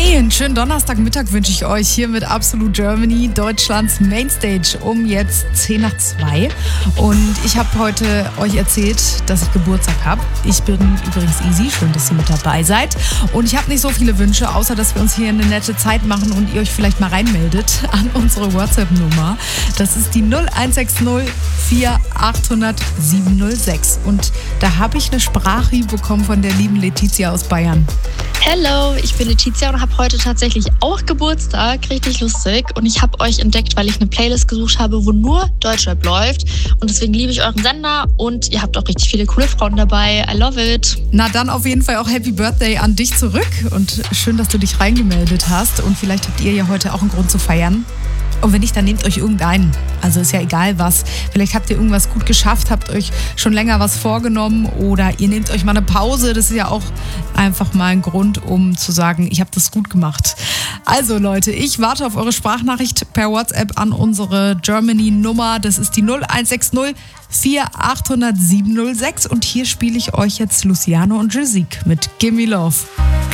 Einen schönen Donnerstagmittag wünsche ich euch hier mit Absolute Germany, Deutschlands Mainstage um jetzt 10 nach 2. Und ich habe heute euch erzählt, dass ich Geburtstag habe. Ich bin übrigens Easy, schön, dass ihr mit dabei seid. Und ich habe nicht so viele Wünsche, außer dass wir uns hier eine nette Zeit machen und ihr euch vielleicht mal reinmeldet an unsere WhatsApp-Nummer. Das ist die 0160 4800 706. Und da habe ich eine Sprachrie bekommen von der lieben Letizia aus Bayern. Hello, ich bin Letizia und habe heute tatsächlich auch Geburtstag, richtig lustig. Und ich habe euch entdeckt, weil ich eine Playlist gesucht habe, wo nur Deutschrap läuft. Und deswegen liebe ich euren Sender und ihr habt auch richtig viele coole Frauen dabei. I love it. Na dann auf jeden Fall auch Happy Birthday an dich zurück und schön, dass du dich reingemeldet hast. Und vielleicht habt ihr ja heute auch einen Grund zu feiern. Und wenn nicht, dann nehmt euch irgendeinen. Also ist ja egal was. Vielleicht habt ihr irgendwas gut geschafft, habt euch schon länger was vorgenommen oder ihr nehmt euch mal eine Pause. Das ist ja auch einfach mal ein Grund, um zu sagen, ich habe das gut gemacht. Also Leute, ich warte auf eure Sprachnachricht per WhatsApp an unsere Germany-Nummer. Das ist die 0160 4800 706. Und hier spiele ich euch jetzt Luciano und Jessique mit Gimme Love.